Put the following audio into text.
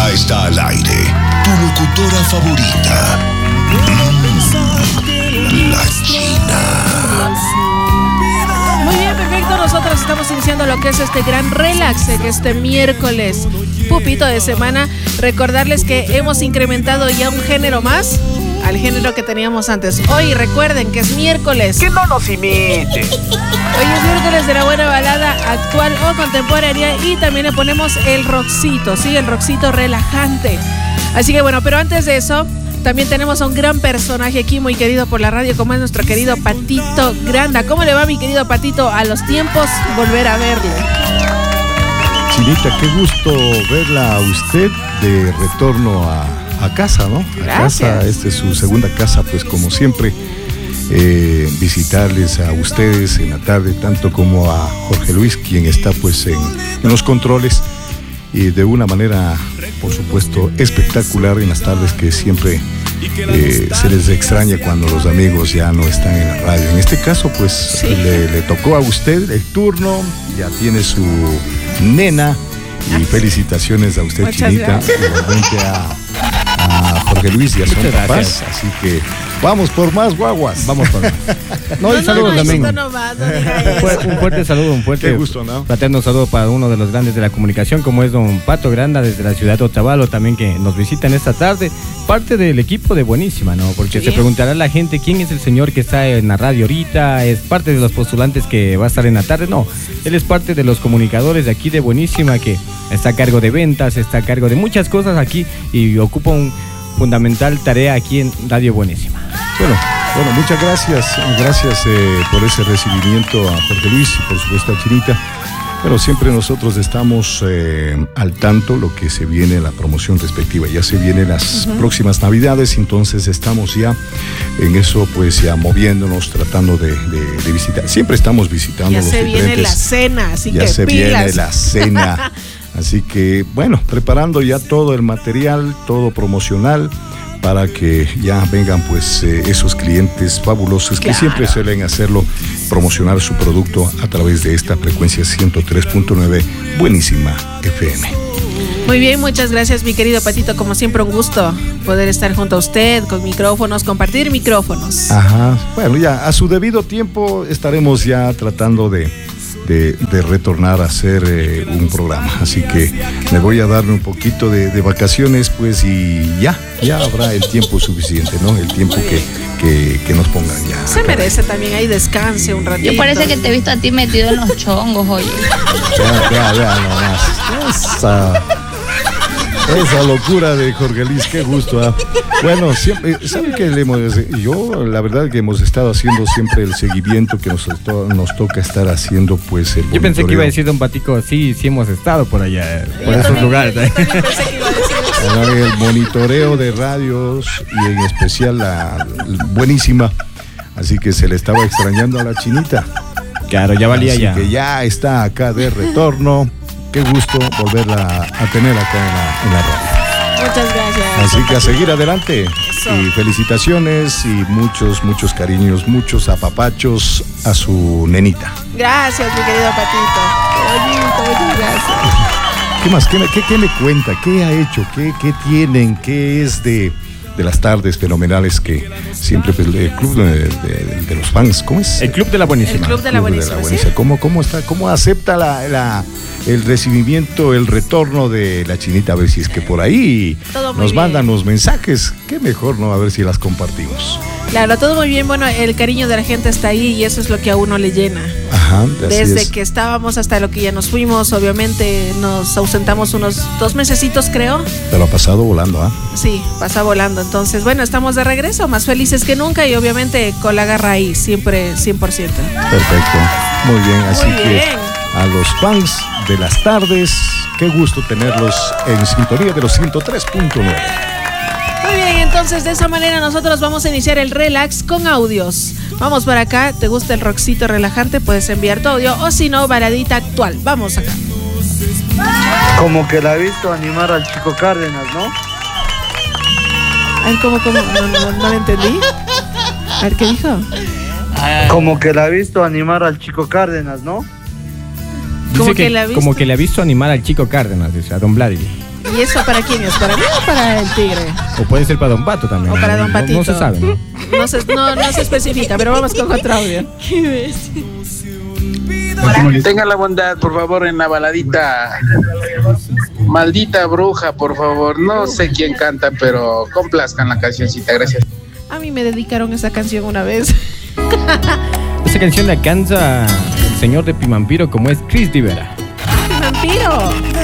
Ya está al aire, tu locutora favorita, la China. Muy bien, perfecto. Nosotros estamos iniciando lo que es este gran relax en este miércoles, pupito de semana. Recordarles que hemos incrementado ya un género más al género que teníamos antes. Hoy recuerden que es miércoles. Que no nos imite. Hoy es miércoles de la buena balada actual o contemporánea y también le ponemos el rockcito, ¿sí? El rockcito relajante. Así que bueno, pero antes de eso, también tenemos a un gran personaje aquí muy querido por la radio, como es nuestro querido Patito Granda. ¿Cómo le va, mi querido Patito? A los tiempos, volver a verle. Chinita, qué gusto verla a usted de retorno a casa, ¿no? Gracias. A casa, esta es su segunda casa, pues como siempre, visitarles a ustedes en la tarde, tanto como a Jorge Luis, quien está pues en los controles, y de una manera, por supuesto, espectacular en las tardes que siempre se les extraña cuando los amigos ya no están en la radio. En este caso, pues sí, le tocó a usted el turno, ya tiene su nena, y felicitaciones a usted, muchas Chinita, gracias. Igualmente a Jorge Luis y a sus papás, así que vamos por más guaguas. Vamos por más. No, y saludos también. Un fuerte saludo, un fuerte Qué gusto, ¿no? fraterno saludo para uno de los grandes de la comunicación, como es don Pato Granda, desde la ciudad de Otavalo, también, que nos visitan esta tarde, parte del equipo de Buenísima, ¿no? Porque sí, se preguntará la gente quién es el señor que está en la radio ahorita, es parte de los postulantes que va a estar en la tarde. No, él es parte de los comunicadores de aquí de Buenísima, que está a cargo de ventas, está a cargo de muchas cosas aquí y ocupa un fundamental tarea aquí en Radio Buenísima. Bueno, muchas gracias por ese recibimiento a Jorge Luis y por supuesto a Chinita. Pero siempre nosotros estamos al tanto lo que se viene, la promoción respectiva. Ya se vienen las próximas Navidades, entonces estamos ya en eso, pues ya moviéndonos, tratando de visitar. Siempre estamos visitando Ya los se diferentes. viene la cena, así ya que se pilas. viene la cena. Así que, bueno, preparando ya todo el material, todo promocional, para que ya vengan pues esos clientes fabulosos, claro, que siempre suelen hacerlo, promocionar su producto a través de esta frecuencia 103.9 Buenísima FM. Muy bien, muchas gracias, mi querido Patito. Como siempre, un gusto poder estar junto a usted con micrófonos, compartir micrófonos. Ajá, bueno, ya a su debido tiempo estaremos ya tratando de retornar a hacer un programa, así que me voy a darme un poquito de vacaciones, pues, y ya habrá el tiempo suficiente, ¿no? El tiempo que nos pongan ya. Se merece también ahí descanse un ratito. Yo parece que te he visto a ti metido en los chongos, oye. Vea nomás. Esa locura de Jorge Luis, qué gusto, ¿eh? Bueno, siempre, ¿saben qué? Yo, la verdad que hemos estado haciendo siempre el seguimiento que nos toca estar haciendo, pues, el Yo pensé que iba a decir don Patico, sí hemos estado por allá, por esos lugares. Yo también pensé que iba a decir eso. El monitoreo de radios y en especial la Buenísima, así que se le estaba extrañando a la Chinita. Claro, ya valía así ya. que ya está acá de retorno. Qué gusto volverla a tener acá en la radio. Muchas gracias. Así que a seguir adelante. Eso. Y felicitaciones y muchos cariños, muchos apapachos a su nenita. Gracias, mi querido Patito. Qué bonito, muchas gracias. ¿Qué más? ¿Qué me cuenta? ¿Qué ha hecho? ¿Qué tienen? ¿Qué es de las tardes fenomenales que siempre, pues, el club de los fans? ¿Cómo es? El Club de la Buenísima. El Club de la Buenísima, ¿sí? ¿Cómo está? ¿Cómo acepta el recibimiento, el retorno de la Chinita? A ver si es que por ahí Todo muy nos bien. mandan los mensajes. Qué mejor, ¿no? A ver si las compartimos. Claro, todo muy bien. Bueno, el cariño de la gente está ahí y eso es lo que a uno le llena. Ajá, así Desde es. que estábamos hasta lo que ya nos fuimos, obviamente nos ausentamos unos 2 mesecitos, creo. Pero ha pasado volando, ¿ah? Sí, pasa volando. Entonces, bueno, estamos de regreso, más felices que nunca y obviamente con la garra ahí, siempre 100%. Perfecto. Muy bien, así Muy que bien. a los fans de las tardes, qué gusto tenerlos en sintonía de los 103.9. Muy bien, entonces de esa manera nosotros vamos a iniciar el relax con audios. Vamos para acá, ¿te gusta el rockcito relajante? Puedes enviar tu audio o si no, baladita actual. Vamos acá. Como que la he visto animar al Chico Cárdenas, ¿no? A ver, ¿cómo? No lo entendí. A ver, ¿qué dijo? Como que la he visto animar al Chico Cárdenas, ¿no? Como que le ha visto. Como que le ha visto animar al Chico Cárdenas, dice, a don Vladimir. ¿Y eso para quién es? ¿Para mí o para el tigre? O puede ser para don Pato también. O para don Patito. No se sabe, ¿no? No se especifica, pero vamos con otro audio. ¿Qué ves? Tengan la bondad, por favor, en la baladita. Maldita bruja, por favor. No sé quién canta, pero complazcan la cancioncita, gracias. A mí me dedicaron esa canción una vez. Esa canción la canta el señor de Pimampiro, como es Chris Rivera. ¡Vampiro!